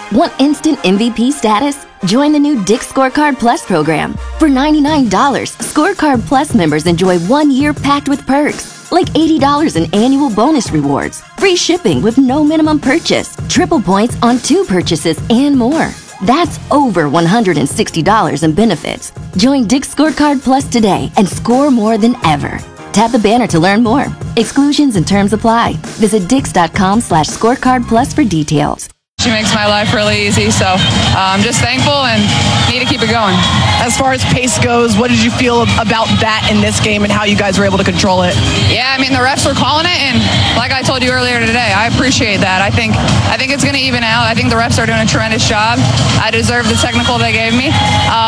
Want instant MVP status? Join the new Dick's Scorecard Plus program. For $99, Scorecard Plus members enjoy 1 year packed with perks, like $80 in annual bonus rewards, free shipping with no minimum purchase, triple points on 2 purchases, and more. That's over $160 in benefits. Join Dick's Scorecard Plus today and score more than ever. Tap the banner to learn more. Exclusions and terms apply. Visit dix.com/scorecardplus for details. She makes my life really easy, so I'm just thankful and need to keep it going. As far as pace goes, what did you feel about that in this game and how you guys were able to control it? Yeah, I mean, the refs were calling it, and like I told you earlier today, I appreciate that. I think it's going to even out. I think the refs are doing a tremendous job. I deserve the technical they gave me.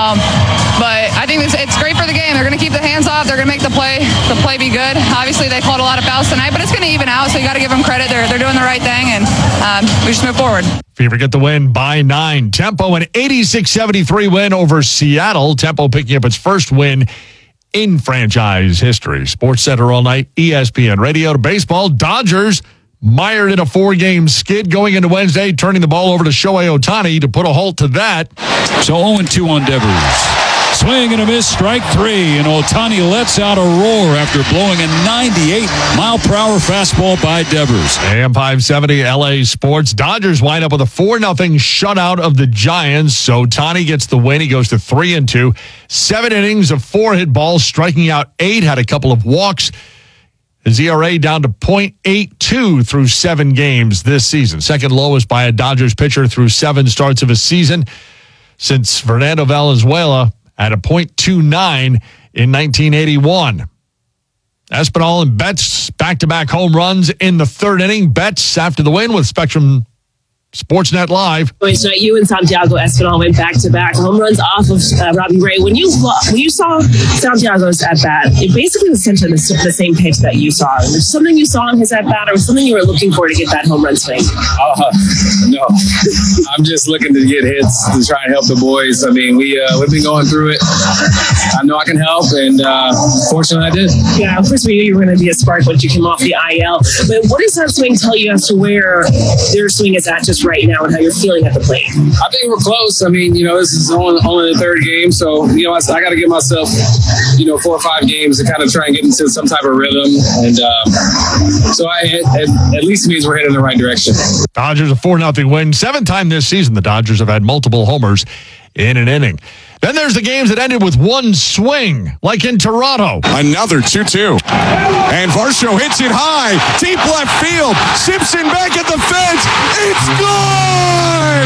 But I think it's great for the game. They're going to keep the hands off. They're going to make the play be good. Obviously, they called a lot of fouls tonight, but it's going to even out, so you got to give them credit. They're doing the right thing, and we just move forward. Fever get the win by 9. Tempo an 86-73 win over Seattle. Tempo picking up its first win in franchise history. Sports Center all night, ESPN Radio to baseball. Dodgers mired in a 4-game skid going into Wednesday, turning the ball over to Shohei Ohtani to put a halt to that. So 0-2 on Devers. Swing and a miss, strike 3, and Ohtani lets out a roar after blowing a 98-mile-per-hour fastball by Devers. AM 570 LA Sports. Dodgers wind up with a 4-0 shutout of the Giants. So Ohtani gets the win. He goes to 3-2. 7 innings of 4 hit balls, striking out 8, had a couple of walks. His ERA down to .82 through 7 games this season. Second lowest by a Dodgers pitcher through 7 starts of a season since Fernando Valenzuela at a .29 in 1981. Espinal and Betts back-to-back home runs in the 3rd inning. Betts after the win with Spectrum Sportsnet Live. So you and Santiago Espinal went back-to-back home runs off of Robbie Ray. When you saw Santiago's at-bat, it basically was sent to the same pitch that you saw. Was something you saw in his at-bat or was something you were looking for to get that home run swing? No. I'm just looking to get hits to try and help the boys. I mean, we've been going through it. I know I can help, and fortunately I did. Yeah, of course we knew you were going to be a spark once you came off the IL. But what does that swing tell you as to where their swing is at just right now and how you're feeling at the plate? I think we're close. I mean, this is only the 3rd game, so I got to give myself 4 or 5 games to kind of try and get into some type of rhythm, and so at least means we're heading in the right direction. Dodgers a 4-0 win. 7th time this season the Dodgers have had multiple homers in an inning. Then there's the games that ended with 1 swing, like in Toronto. Another 2-2. And Varsho hits it high, deep left field. Simpson back at the fence. It's gone!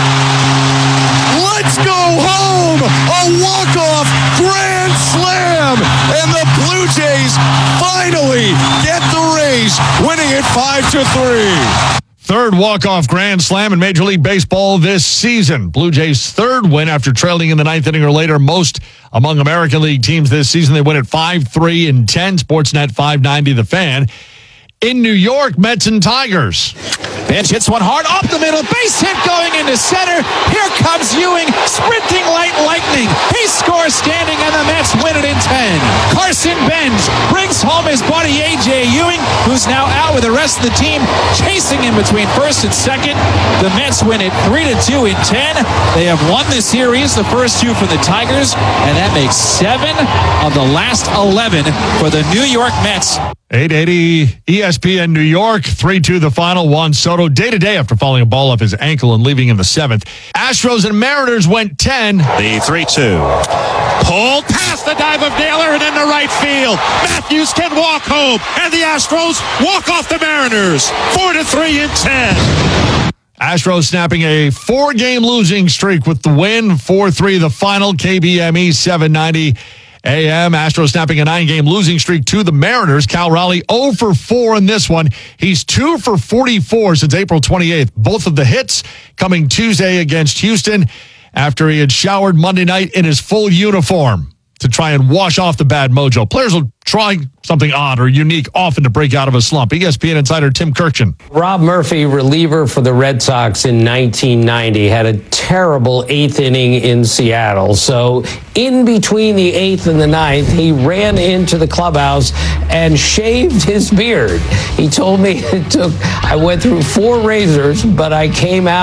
Let's go home! A walk-off grand slam! And the Blue Jays finally get the race, winning it 5-3. 3rd walk-off grand slam in Major League Baseball this season. Blue Jays' 3rd win after trailing in the 9th inning or later. Most among American League teams this season. They win at 5-3-10. Sportsnet 590 The Fan. In New York, Mets and Tigers. Bench hits one hard up the middle. Base hit going into center. Here comes Ewing, sprinting like lightning. He scores standing, and the Mets win it in 10. Carson Bench brings home his buddy A.J. Ewing, who's now out with the rest of the team chasing him between 1st and 2nd. The Mets win it 3-2 in 10. They have won the series, the first 2 for the Tigers, and that makes 7 of the last 11 for the New York Mets. 880 ESPN New York, 3-2 the final. Juan Soto day-to-day after falling a ball off his ankle and leaving in the 7th. Astros and Mariners went 10. The 3-2. Pulled past the dive of Naylor and into right field. Matthews can walk home, and the Astros walk off the Mariners. 4-3 in 10. Astros snapping a 4-game losing streak with the win. 4-3 the final. KBME 790 AM. Astros snapping a 9-game losing streak to the Mariners. Cal Raleigh 0 for 4 in this one. He's 2 for 44 since April 28th. Both of the hits coming Tuesday against Houston after he had showered Monday night in his full uniform to try and wash off the bad mojo. Players will try something odd or unique often to break out of a slump. ESPN insider Tim Kirchin. Rob Murphy, reliever for the Red Sox in 1990, had a terrible 8th inning in Seattle. So in between the 8th and the 9th, he ran into the clubhouse and shaved his beard. He told me I went through 4 razors, but I came out